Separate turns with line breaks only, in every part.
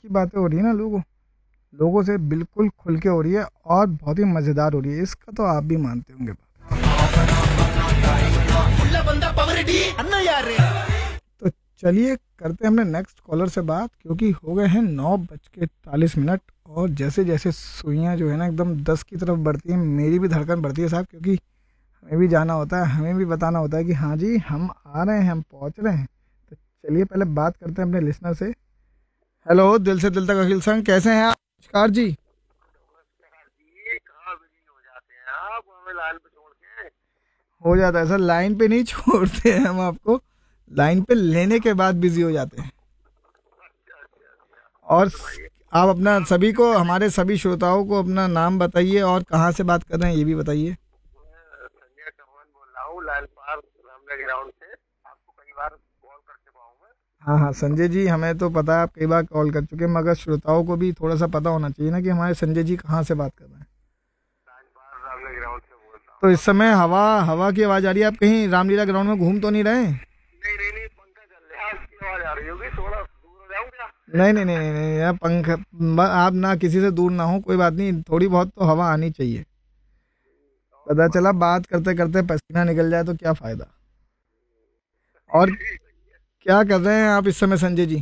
की बातें हो रही है ना लोगों से बिल्कुल खुल के हो रही है और बहुत ही मज़ेदार हो रही है। इसका तो आप भी मानते होंगे तो चलिए करते हैं अपने नेक्स्ट कॉलर से बात, क्योंकि हो गए हैं 9:41 और जैसे जैसे सुइयाँ जो है ना एकदम 10 की तरफ बढ़ती हैं, मेरी भी धड़कन बढ़ती है साहब, क्योंकि हमें भी जाना होता है, हमें भी बताना होता है कि हाँ जी हम आ रहे हैं, हम पहुँच रहे हैं। तो चलिए पहले बात करते हैं अपने लिसनर से। हेलो, दिल से दिल तक अखिल संग, कैसे हैं आप? नमस्कार जी। हो जाता है सर, लाइन पे नहीं छोड़ते हैं हम आपको, लाइन पे लेने के बाद बिजी हो जाते हैं। और आप अपना सभी को, हमारे सभी श्रोताओं को अपना नाम बताइए और कहाँ से बात कर रहे हैं ये भी बताइए। हाँ हाँ संजय जी, हमें तो पता है आप कई बार कॉल कर चुके हैं, मगर श्रोताओं को भी थोड़ा सा पता होना चाहिए ना कि हमारे संजय जी कहाँ से बात कर रहे हैं। तो इस समय हवा हवा की आवाज़ आ रही है, आप कहीं रामलीला ग्राउंड में घूम तो नहीं रहे? नहीं नहीं नहीं नहीं नहीं यार, आप ना किसी से दूर ना हो, कोई बात नहीं, थोड़ी बहुत तो हवा आनी चाहिए। पता चला बात करते करते पसीना निकल जाए तो क्या फायदा। और क्या कर रहे हैं आप इस समय संजय जी?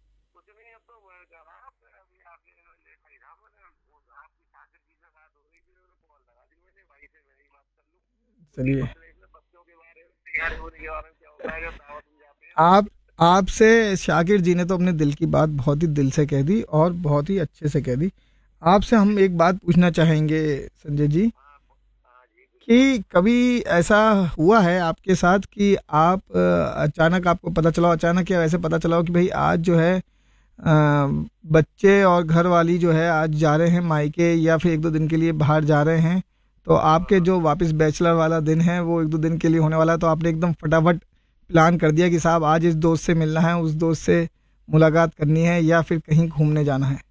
चलिए, आप आपसे शाकिर जी ने तो अपने दिल की बात बहुत ही दिल से कह दी और बहुत ही अच्छे से कह दी। आपसे हम एक बात पूछना चाहेंगे संजय जी, कि कभी ऐसा हुआ है आपके साथ कि आप अचानक आपको पता चला, अचानक या ऐसे पता चला हो कि भाई आज जो है बच्चे और घर वाली जो है आज जा रहे हैं मायके या फिर एक दो दिन के लिए बाहर जा रहे हैं, तो आपके जो वापस बैचलर वाला दिन है वो एक दो दिन के लिए होने वाला है, तो आपने एकदम फटाफट प्लान कर दिया कि साहब आज इस दोस्त से मिलना है, उस दोस्त से मुलाकात करनी है या फिर कहीं घूमने जाना है?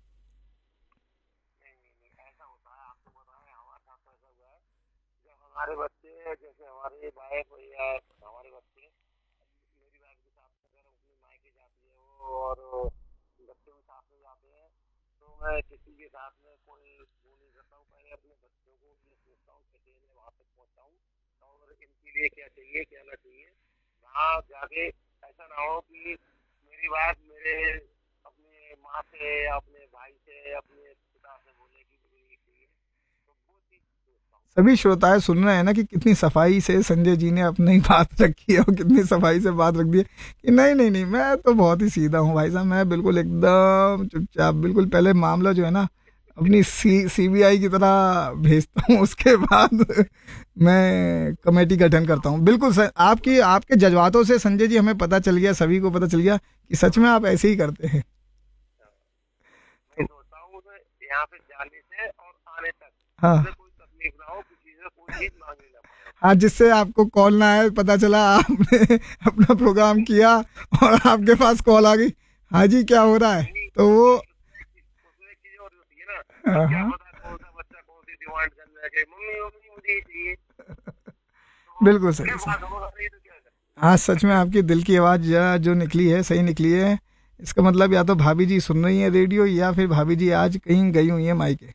सभी श्रोताएं सुन रहे हैं ना कि कितनी सफाई से संजय जी ने अपनी बात रखी है और कितनी सफाई से बात रख दी है कि नहीं नहीं नहीं, मैं तो बहुत ही सीधा हूँ भाई साहब, मैं बिल्कुल एकदम चुपचाप, बिल्कुल पहले मामला जो है ना अपनी सीबीआई की तरह भेजता हूँ, उसके बाद मैं कमेटी गठन करता हूँ। बिल्कुल सर, आपकी आपके जज्बातों से संजय जी हमें पता चल गया, सभी को पता चल गया कि सच में आप ऐसे ही करते हैं। तो हाँ हाँ, जिससे आपको कॉल ना आए, पता चला आपने अपना प्रोग्राम किया और आपके पास कॉल आ गई, हाँ जी क्या हो रहा है, तो वो हाँ हाँ बिल्कुल सही सही। हाँ सच में आपकी दिल की आवाज़ जो निकली है सही निकली है। इसका मतलब या तो भाभी जी सुन रही है रेडियो या फिर भाभी जी आज कहीं गई हुई है मायके,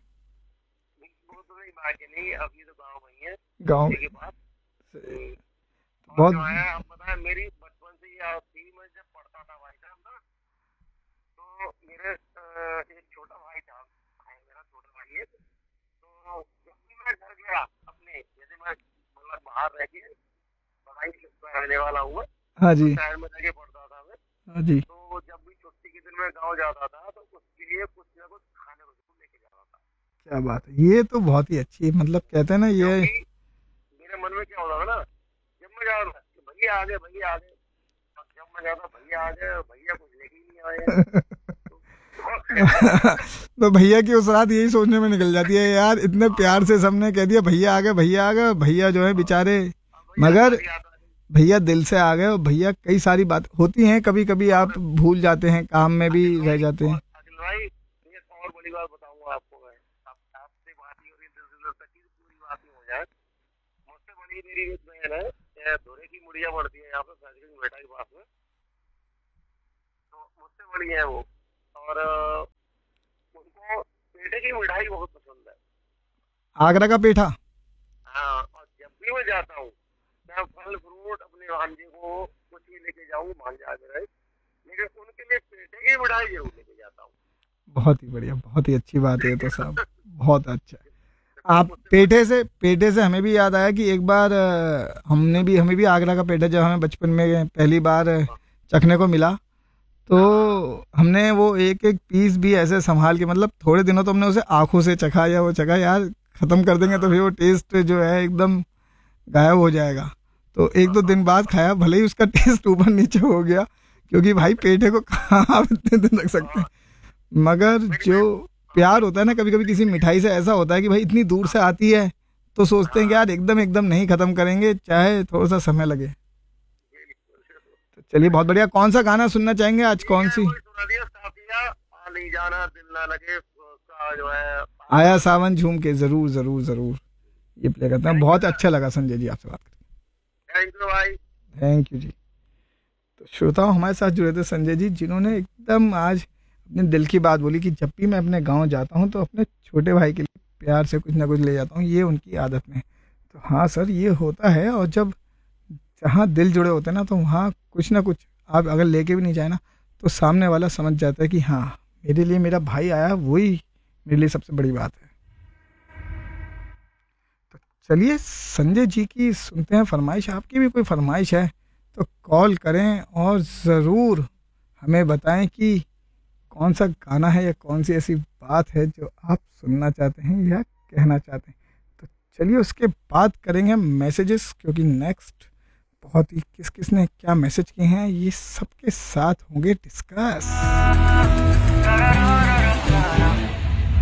गाँव में। बहुत हाँ जी हाँ जी, क्या बात है, ये तो बहुत ही अच्छी, मतलब कहते हैं ना ये तो भैया की उस रात यही सोचने में निकल जाती है यार, इतने प्यार से सबने कह दिया भैया आ गए भैया आ गए, भैया जो है बेचारे, मगर भैया दिल से आ गए, और भैया कई सारी बात होती हैं, कभी कभी आप भूल जाते हैं, काम में भी रह जाते हैं।
पेठे की मिठाई बहुत पसंद है।
आगरा का पेठा।
हाँ, और जब भी मैं जाता हूँ, मैं फल फ्रूट अपने भांजे को कुछ भी लेके जाऊँ, भांजा आ रहे, लेकिन उनके लिए पेठे की मिठाई जरूर लेके जाता हूँ।
बहुत ही बढ़िया, बहुत ही अच्छी बात है तो साहब, बहुत अच्छा।
जब भी
आप
मुझसे कोई
पेठे से हमें भी याद आया कि एक बार हमें भी आगरा का पेठा जब हमें बचपन में पहली बार चखने को मिला, तो हमने वो एक एक पीस भी ऐसे संभाल के, मतलब थोड़े दिनों तो हमने उसे आंखों से चखा, या वो चखा यार, खत्म कर देंगे तो फिर वो टेस्ट जो है एकदम गायब हो जाएगा। तो एक दो दिन बाद खाया, भले ही उसका टेस्ट ऊपर नीचे हो गया, क्योंकि भाई पेठे को कहाँ आप इतने दिन रख सकते हैं। मगर
मेरी
जो
बेट
प्यार होता है ना, कभी कभी किसी मिठाई से ऐसा होता है कि भाई इतनी दूर से आती है, तो सोचते हैं कि यार एकदम एकदम नहीं खत्म करेंगे, चाहे थोड़ा सा समय लगे। तो चलिए, बहुत बढ़िया। कौन सा गाना सुनना चाहेंगे आज,
ठीक
कौन
है,
सी?
वही सुना दिया साथिया, नहीं जाना दिल ना लगे उसका जो है।
आया सावन झूम के, जरूर जरूर जरूर ये प्ले करते हैं।
थैंक यू
बहुत
सर।
अच्छा लगा संजय जी आपसे बात
थैंक यू भाई।
करके, थैंक यू जी। तो श्रोताओं, हमारे साथ जुड़े थे संजय जी, जिन्होंने एकदम आज अपने दिल की बात बोली कि जब भी मैं अपने गांव जाता हूं तो अपने छोटे भाई के लिए प्यार से कुछ ना कुछ ले जाता हूं, ये उनकी आदत में है। तो हाँ सर, ये होता है, और जब जहाँ दिल जुड़े होते हैं ना, तो वहाँ कुछ ना कुछ आप अगर लेके भी नहीं जाए ना, तो सामने वाला समझ जाता है कि हाँ, मेरे लिए मेरा भाई आया, वही मेरे लिए सबसे बड़ी बात है। तो चलिए, संजय जी की सुनते हैं फरमाइश। आपकी भी कोई फरमाइश है तो कॉल करें, और ज़रूर हमें बताएं कि कौन सा गाना है, या कौन सी ऐसी बात है जो आप सुनना चाहते हैं या कहना चाहते हैं। तो चलिए, उसके बाद करेंगे हम मैसेजेस, क्योंकि नेक्स्ट बहुत ही किस किस ने क्या मैसेज किए हैं, ये सबके साथ होंगे डिस्कस।